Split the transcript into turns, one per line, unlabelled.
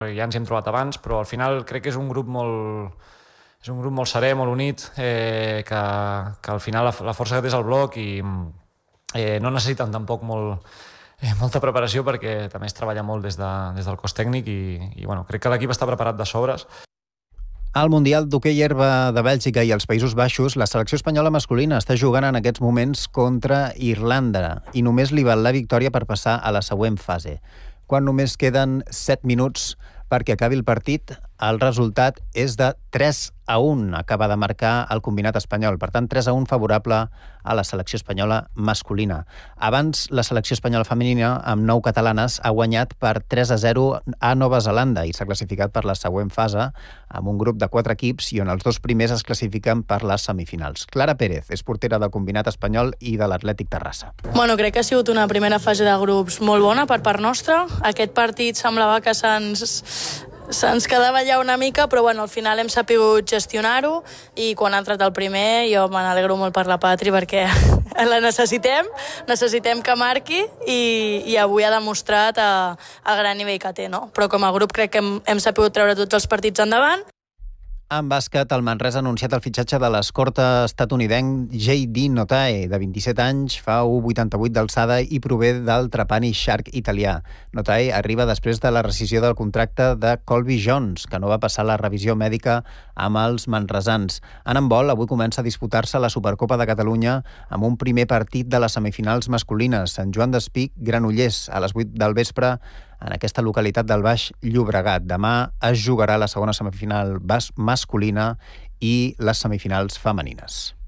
Ja ens hi hem trobat abans, però al final crec que és un grup molt serè, molt unit, que al final la força que té és el bloc i no necessiten tampoc molta preparació perquè també es treballa molt des del cos tècnic i bueno, crec que l'equip està preparat de sobres.
Al Mundial d'Hoquei Herba de Bèlgica i els Països Baixos, la selecció espanyola masculina està jugant en aquests moments contra Irlanda i només li val la victòria per passar a la següent fase. Quan només queden 7 minuts perquè acabi el partit, el resultat és de 3-1. Acaba de marcar el combinat espanyol. Per tant, 3-1 favorable a la selecció espanyola masculina. Abans, la selecció espanyola femenina, amb 9 catalanes, ha guanyat per 3-0 a Nova Zelanda i s'ha classificat per la següent fase amb un grup de 4 equips i on els 2 primers es classifiquen per les semifinals. Clara Pérez és portera del combinat espanyol i de l'Atlètic Terrassa.
Bueno, crec que ha sigut una primera fase de grups molt bona per part nostra. Aquest partit semblava que se'ns quedava allà una mica, però bueno, al final hem sapigut gestionar-ho i quan ha entrat el primer jo me n'alegro molt per la Patri perquè la necessitem que marqui i avui ha demostrat el gran nivell que té, no? Però com a grup crec que hem sapigut treure tots els partits endavant.
En bàsquet, el Manresa ha anunciat el fitxatge de l'escorta estatunidenc J.D. Notae, de 27 anys, fa 1,88 d'alçada i prové del Trapani Shark italià. Notae arriba després de la rescissió del contracte de Colby Jones, que no va passar la revisió mèdica amb els manresans. En handbol, avui comença a disputar-se la Supercopa de Catalunya amb un primer partit de les semifinals masculines. Sant Joan d'Espí, Granollers, a les 8 del vespre, en aquesta localitat del Baix Llobregat. Demà es jugarà la segona semifinal masculina i les semifinals femenines.